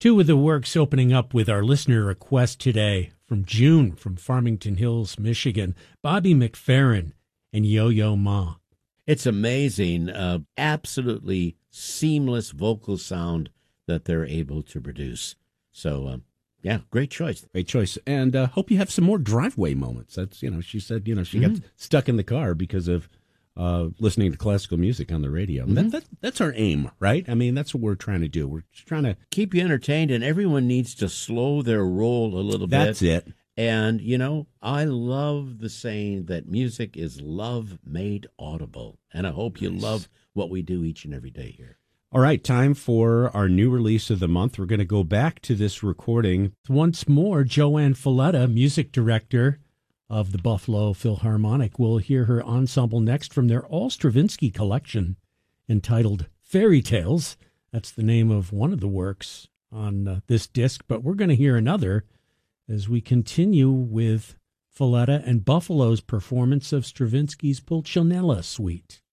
Two of the works opening up with our listener request today from June from Farmington Hills, Michigan, Bobby McFerrin and Yo-Yo Ma. It's amazing, absolutely seamless vocal sound that they're able to produce. So, yeah, great choice. Great choice. And hope you have some more driveway moments. That's, she said, she got stuck in the car because of listening to classical music on the radio. That's our aim, right? I mean, that's what we're trying to do. We're just trying to keep you entertained, and everyone needs to slow their roll a little bit. That's it. And, I love the saying that music is love made audible. And I hope you love what we do each and every day here. All right, time for our new release of the month. We're going to go back to this recording. Once more, Joanne Falletta, music director of the Buffalo Philharmonic. We'll hear her ensemble next from their All Stravinsky collection entitled Fairy Tales. That's the name of one of the works on this disc, but we're going to hear another as we continue with Falletta and Buffalo's performance of Stravinsky's Pulcinella Suite.